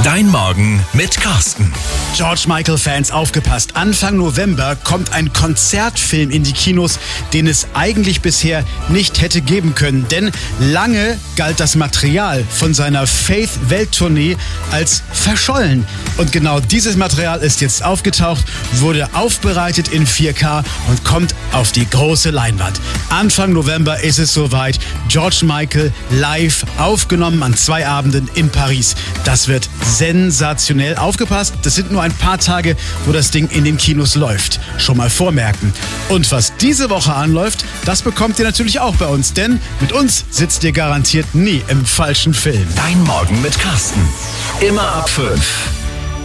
Dein Morgen mit Carsten. George Michael-Fans, aufgepasst. Anfang November kommt ein Konzertfilm in die Kinos, den es eigentlich bisher nicht hätte geben können. Denn lange galt das Material von seiner Faith-Welttournee als verschollen. Und genau dieses Material ist jetzt aufgetaucht, wurde aufbereitet in 4K und kommt auf die große Leinwand. Anfang November ist es soweit. George Michael live aufgenommen an 2 Abenden in Paris. Das wird sensationell. Aufgepasst, das sind nur ein paar Tage, wo das Ding in den Kinos läuft. Schon mal vormerken. Und was diese Woche anläuft, das bekommt ihr natürlich auch bei uns, denn mit uns sitzt ihr garantiert nie im falschen Film. Dein Morgen mit Carsten. Immer ab 5.